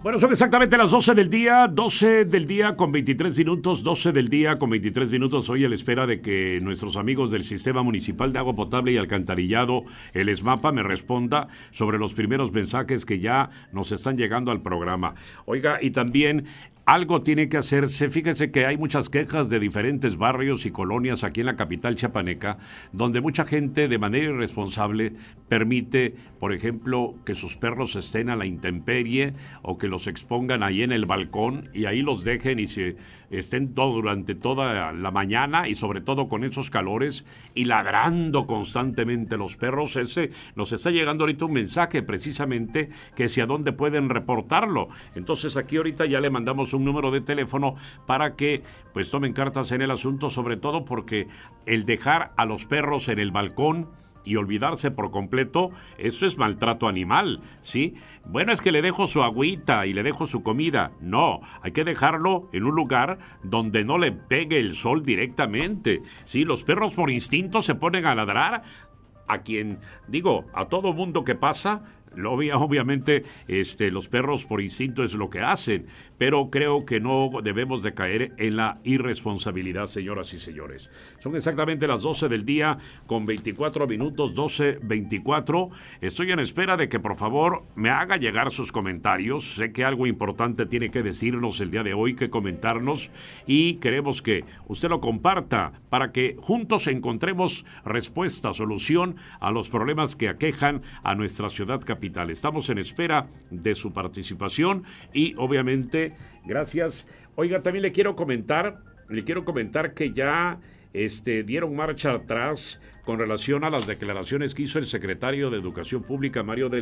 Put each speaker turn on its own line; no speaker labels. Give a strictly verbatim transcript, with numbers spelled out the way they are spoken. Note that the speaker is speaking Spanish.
Bueno, son exactamente las doce del día, doce del día con veintitrés minutos, doce del día con veintitrés minutos. Hoy a la espera de que nuestros amigos del Sistema Municipal de Agua Potable y Alcantarillado, el ESMAPA, me responda sobre los primeros mensajes que ya nos están llegando al programa. Oiga, y también algo tiene que hacerse. Fíjese que hay muchas quejas de diferentes barrios y colonias aquí en la capital chiapaneca, donde mucha gente de manera irresponsable permite, por ejemplo, que sus perros estén a la intemperie o que los expongan ahí en el balcón y ahí los dejen y se estén todo durante toda la mañana y sobre todo con esos calores y ladrando constantemente los perros. Ese nos está llegando ahorita un mensaje precisamente que si a dónde pueden reportarlo. Entonces aquí ahorita ya le mandamos un número de teléfono para que pues tomen cartas en el asunto, sobre todo porque el dejar a los perros en el balcón y olvidarse por completo, eso es maltrato animal, ¿sí? Bueno, es que le dejo su agüita y le dejo su comida. No, hay que dejarlo en un lugar donde no le pegue el sol directamente, ¿sí? Los perros por instinto se ponen a ladrar a quien, digo, a todo mundo que pasa. Obviamente este, los perros por instinto es lo que hacen, pero creo que no debemos de caer en la irresponsabilidad, señoras y señores. Son exactamente las doce del día con veinticuatro minutos, doce veinticuatro. Estoy en espera de que por favor me haga llegar sus comentarios. Sé que algo importante tiene que decirnos el día de hoy, que comentarnos, y queremos que usted lo comparta para que juntos encontremos respuesta, solución a los problemas que aquejan a nuestra ciudad capital. Estamos en espera de su participación y obviamente gracias. Oiga, también le quiero comentar, le quiero comentar que ya este, dieron marcha atrás con relación a las declaraciones que hizo el secretario de Educación Pública, Mario del